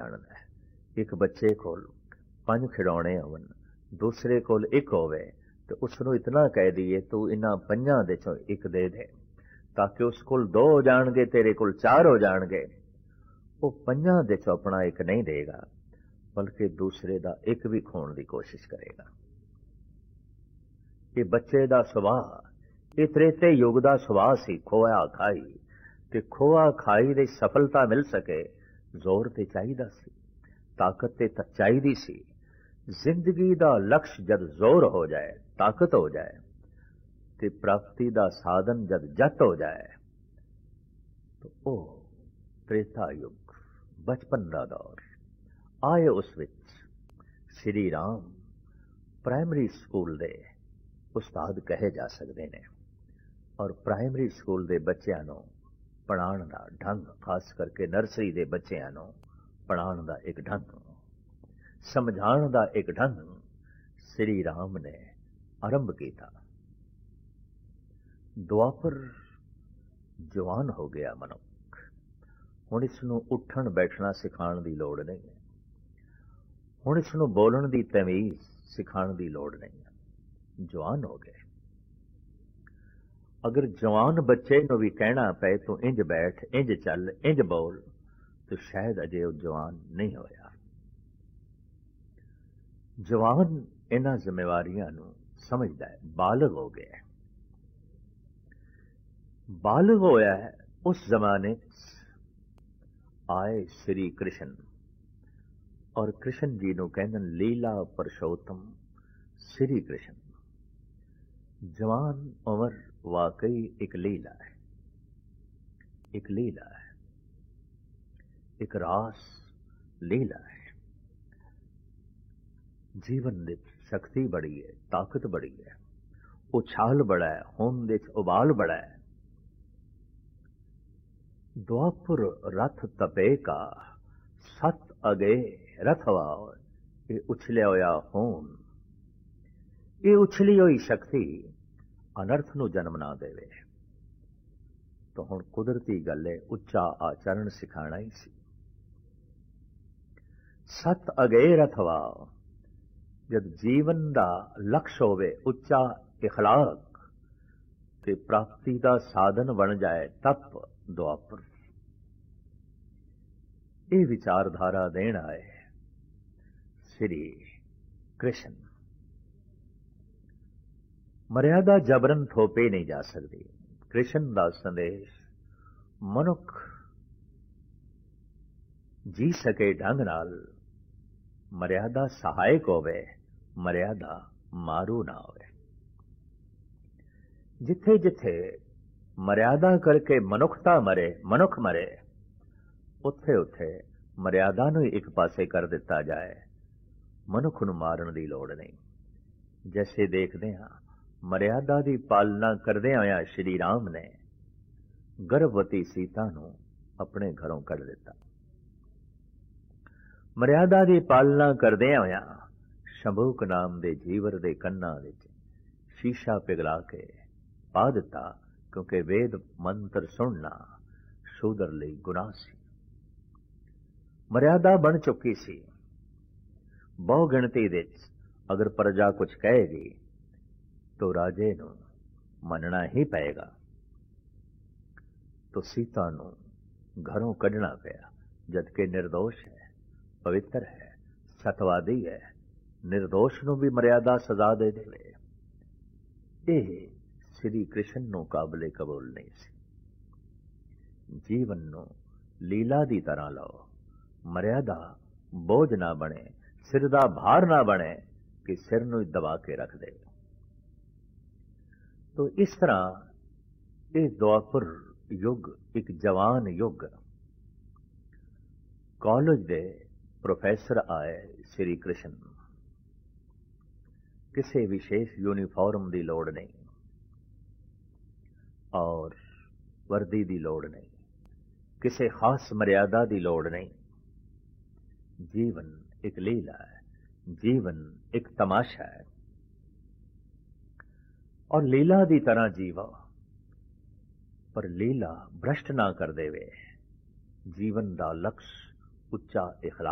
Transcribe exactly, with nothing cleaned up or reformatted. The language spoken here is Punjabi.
ਜਾਣਦਾ ਹੈ। ਇੱਕ ਬੱਚੇ ਕੋਲ ਪੰਜ ਖਿਡੌਣੇ ਹੋਣ, ਦੂਸਰੇ ਕੋਲ ਇੱਕ ਹੋਵੇ, ਤੇ ਉਸ ਨੂੰ ਇਤਨਾ ਕਹਿ ਦਈਏ ਤੂੰ ਇਹਨਾਂ ਪੰਜਾਂ ਦੇ ਚੋਂ ਇੱਕ ਦੇ ਦੇ, ਤਾਂ ਕਿ ਉਸ ਕੋਲ ਦੋ ਹੋ ਜਾਣਗੇ, ਤੇਰੇ ਕੋਲ ਚਾਰ ਹੋ ਜਾਣਗੇ। ਉਹ ਪੰਜਾਂ ਦੇ ਚੋਂ ਆਪਣਾ ਇੱਕ ਨਹੀਂ ਦੇਗਾ, ਬਲਕਿ ਦੂਸਰੇ ਦਾ ਇੱਕ ਵੀ ਖੋਣ ਦੀ ਕੋਸ਼ਿਸ਼ ਕਰੇਗਾ। ਇਹ ਬੱਚੇ ਦਾ ਸੁਭਾਅ, ਇਹ ਤ੍ਰੇਤੇ ਯੁੱਗ ਦਾ ਸੁਭਾਅ ਸੀ, ਖੋਆ ਖਾਈ। ਤੇ ਖੋਆ ਖਾਈ ਦੀ ਸਫਲਤਾ ਮਿਲ ਸਕੇ, ਜ਼ੋਰ ਤੇ ਚਾਹੀਦਾ ਸੀ, ਤਾਕਤ ਤੇ ਚਾਹੀਦੀ ਸੀ। ਜ਼ਿੰਦਗੀ ਦਾ ਲਕਸ਼ ਜਦ ਜ਼ੋਰ ਹੋ ਜਾਏ, ਤਾਕਤ ਹੋ ਜਾਏ, ਤੇ ਪ੍ਰਾਪਤੀ ਦਾ ਸਾਧਨ ਜਦ ਜੱਟ ਹੋ ਜਾਏ, ਤਾਂ ਉਹ ਤ੍ਰੇਤਾ ਯੁੱਗ, ਬਚਪਨ ਦਾ ਦੌਰ ਆਏ। ਉਸ ਵਿੱਚ ਸ਼੍ਰੀ ਰਾਮ ਪ੍ਰਾਇਮਰੀ ਸਕੂਲ ਦੇ ਉਸਤਾਦ ਕਹੇ ਜਾ ਸਕਦੇ ਨੇ, ਔਰ ਪ੍ਰਾਇਮਰੀ ਸਕੂਲ ਦੇ ਬੱਚਿਆਂ ਨੂੰ ਪੜ੍ਹਾਉਣ ਦਾ ਢੰਗ, ਖਾਸ ਕਰਕੇ ਨਰਸਰੀ ਦੇ ਬੱਚਿਆਂ ਨੂੰ ਪੜ੍ਹਾਉਣ ਦਾ ਇੱਕ ਢੰਗ, ਸਮਝਾਉਣ ਦਾ ਇੱਕ ਢੰਗ ਸ਼੍ਰੀ ਰਾਮ ਨੇ ਆਰੰਭ ਕੀਤਾ। ਦੁਆਪਰ ਜਵਾਨ ਹੋ ਗਿਆ ਮਨੁੱਖ, ਹੁਣ ਇਸ ਨੂੰ ਉੱਠਣ ਬੈਠਣਾ ਸਿਖਾਉਣ ਦੀ ਲੋੜ ਨਹੀਂ ਹੈ, ਹੁਣ ਇਸ ਨੂੰ ਬੋਲਣ ਦੀ ਤਮੀਜ਼ ਸਿਖਾਉਣ ਦੀ ਲੋੜ ਨਹੀਂ ਹੈ, ਜਵਾਨ ਹੋ ਗਏ। ਅਗਰ ਜਵਾਨ ਬੱਚੇ ਨੂੰ ਵੀ ਕਹਿਣਾ ਪਏ ਤੂੰ ਇੰਜ ਬੈਠ, ਇੰਜ ਚੱਲ, ਇੰਜ ਬੋਲ, ਤਾਂ ਸ਼ਾਇਦ ਅਜੇ ਉਹ ਜਵਾਨ ਨਹੀਂ ਹੋਇਆ। ਜਵਾਨ ਇਹਨਾਂ ਜ਼ਿੰਮੇਵਾਰੀਆਂ ਨੂੰ ਸਮਝਦਾ ਹੈ, ਬਾਲਗ ਹੋ ਗਿਆ। ਬਾਲਗ ਹੋਇਆ ਹੈ। ਉਸ ਜ਼ਮਾਨੇ ਆਏ ਸ਼੍ਰੀ ਕ੍ਰਿਸ਼ਨ, ਔਰ ਕ੍ਰਿਸ਼ਨ ਜੀ ਨੂੰ ਕਹਿੰਦੇ ਲੀਲਾ ਪਰਸ਼ੋਤਮ ਸ਼੍ਰੀ ਕ੍ਰਿਸ਼ਨ। ਜਵਾਨ ਉਮਰ ਵਾਕਈ ਇੱਕ ਲੀਲਾ ਹੈ, ਇੱਕ ਲੀਲਾ ਹੈ, ਇੱਕ ਰਾਸ ਲੀਲਾ ਹੈ। ਜੀਵਨ ਵਿੱਚ ਸ਼ਕਤੀ ਬੜੀ ਹੈ, ਤਾਕਤ ਬੜੀ ਹੈ, ਉਛਾਲ ਬੜਾ ਹੈ, ਹੋਂਦ ਵਿੱਚ ਉਬਾਲ ਬੜਾ ਹੈ। ਦੁਆਪੁਰ ਰਥ ਤਪੇ ਕਾ ਸਤ ਅਗੇ ਰਥਵਾ, ਇਹ ਉਛਲਿਆ ਹੋਇਆ ਹੋਣ, ਇਹ ਉਛਲੀ ਹੋਈ ਸ਼ਕਤੀ ਅਨਰਥ ਨੂੰ ਜਨਮ ਨਾ ਦੇਵੇ। ਤਾਂ ਹੁਣ ਕੁਦਰਤੀ ਗੱਲ ਹੈ, ਉੱਚਾ ਆਚਰਣ ਸਿਖਾਣਾ ਹੀ ਸੀ। ਸਤ ਅਗੇ ਰਥਵਾ, ਜਦ ਜੀਵਨ ਦਾ ਲਕਸ਼ ਹੋਵੇ ਉੱਚਾ ਇਖਲਾਕ, ਤੇ ਪ੍ਰਾਪਤੀ ਦਾ ਸਾਧਨ ਬਣ ਜਾਏ ਤਪ ਦੁਆਪਰ। ਇਹ ਵਿਚਾਰਧਾਰਾ ਦੇਣ ਆਏ ਸ਼੍ਰੀ ਕ੍ਰਿਸ਼ਨ। ਮਰਿਆਦਾ ਜਬਰਨ ਥੋਪੇ ਨਹੀਂ ਜਾ ਸਕਦੀ। ਕ੍ਰਿਸ਼ਨ ਦਾ ਸੰਦੇਸ਼ ਮਨੁੱਖ ਜੀ ਸਕੇ ਢੰਗ ਨਾਲ, ਮਰਿਆਦਾ ਸਹਾਇਕ ਹੋਵੇ, ਮਰਿਆਦਾ ਮਾਰੂ ਨਾ ਹੋਵੇ। ਜਿੱਥੇ ਜਿੱਥੇ ਮਰਿਆਦਾ ਕਰਕੇ ਮਨੁੱਖਤਾ ਮਰੇ, ਮਨੁੱਖ ਮਰੇ, ਉੱਥੇ ਉੱਥੇ ਮਰਿਆਦਾ ਨੂੰ ਇੱਕ ਪਾਸੇ ਕਰ ਦਿੱਤਾ ਜਾਏ, ਮਨੁੱਖ ਨੂੰ ਮਾਰਨ ਦੀ ਲੋੜ ਨਹੀਂ। ਜੈਸੇ ਦੇਖਦੇ ਹਾਂ, ਮਰਿਆਦਾ ਦੀ ਪਾਲਣਾ ਕਰਦਿਆਂ ਹੋਇਆਂ ਸ਼੍ਰੀ ਰਾਮ ਨੇ ਗਰਭਵਤੀ ਸੀਤਾ ਨੂੰ ਆਪਣੇ ਘਰੋਂ ਕੱਢ ਦਿੱਤਾ। ਮਰਿਆਦਾ ਦੀ ਪਾਲਣਾ ਕਰਦਿਆਂ ਹੋਇਆਂ ਸ਼ੰਭੂਕ ਨਾਮ ਦੇ ਜੀਵਰ ਦੇ ਕੰਨਾਂ ਵਿੱਚ ਸ਼ੀਸ਼ਾ ਪਿਘਲਾ ਕੇ ਪਾ ਦਿੱਤਾ, ਕਿਉਂਕਿ ਵੇਦ ਮੰਤਰ ਸੁਣਨਾ ਸ਼ੂਦਰ ਲਈ ਗੁਨਾਹ ਸੀ। ਮਰਿਆਦਾ ਬਣ ਚੁੱਕੀ ਸੀ। ਬਹੁ ਗਿਣਤੀ ਵਿੱਚ ਅਗਰ ਪ੍ਰਜਾ ਕੁਝ ਕਹੇਗੀ ਤਾਂ ਰਾਜੇ ਨੂੰ ਮੰਨਣਾ ਹੀ ਪਏਗਾ। ਤਾਂ ਸੀਤਾ ਨੂੰ ਘਰੋਂ ਕੱਢਣਾ ਪਿਆ, ਜਦਕਿ ਨਿਰਦੋਸ਼ ਹੈ, ਪਵਿੱਤਰ ਹੈ, ਸਤਵਾਦੀ ਹੈ, ਨਿਰਦੋਸ਼ ਨੂੰ ਵੀ ਮਰਿਆਦਾ ਸਜ਼ਾ ਦੇ ਦੇਵੇ। ਇਹ ਸ਼੍ਰੀ ਕ੍ਰਿਸ਼ਨ ਨੂੰ ਕਾਬਲੇ ਕਬੂਲ ਨਹੀਂ ਸੀ। ਜੀਵਨ ਨੂੰ ਲੀਲਾ ਦੀ ਤਰ੍ਹਾਂ ਲਓ, ਮਰਿਆਦਾ ਬੋਝ ਨਾ ਬਣੇ, ਸਿਰ ਦਾ ਭਾਰ ਨਾ ਬਣੇ ਕਿ ਸਿਰ ਨੂੰ ਦਬਾ ਕੇ ਰੱਖ ਦੇ। ਤੋ ਇਸ ਤਰ੍ਹਾਂ ਇਹ ਦੁਆਪਰ ਯੁੱਗ ਇੱਕ ਜਵਾਨ ਯੁੱਗ। ਕਾਲਜ ਦੇ ਪ੍ਰੋਫੈਸਰ ਆਏ ਸ਼੍ਰੀ ਕ੍ਰਿਸ਼ਨ, ਕਿਸੇ ਵਿਸ਼ੇਸ਼ ਯੂਨੀਫਾਰਮ ਦੀ ਲੋੜ ਨਹੀਂ, ਔਰ ਵਰਦੀ ਦੀ ਲੋੜ ਨਹੀਂ, ਕਿਸੇ ਖਾਸ ਮਰਿਆਦਾ ਦੀ ਲੋੜ ਨਹੀਂ। ਜੀਵਨ ਇੱਕ ਲੀਲਾ ਹੈ, ਜੀਵਨ ਇੱਕ ਤਮਾਸ਼ਾ ਹੈ, ਔਰ ਲੀਲਾ ਦੀ ਤਰ੍ਹਾਂ ਜੀਵੋ, ਪਰ ਲੀਲਾ ਭ੍ਰਸ਼ਟ ਨਾ ਕਰ ਦੇਵੇ। ਜੀਵਨ ਦਾ ਲਕਸ਼ ਉੱਚਾ ਇਖਲਾਕ